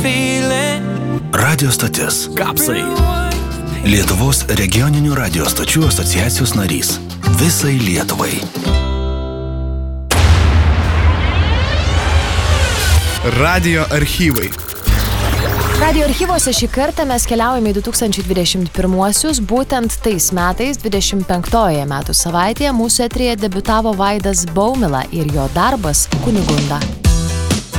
Radio stotis. Kapsai. Lietuvos regioninių radio stočių asociacijos narys. Visai Lietuvai. Radio archyvai. Radio archyvose šį kartą mes keliaujame į 2021-uosius, būtent tais metais, 25-oje metų savaitėje, mūsų eteryje debiutavo Vaidas Baumila ir jo darbas Kunigunda.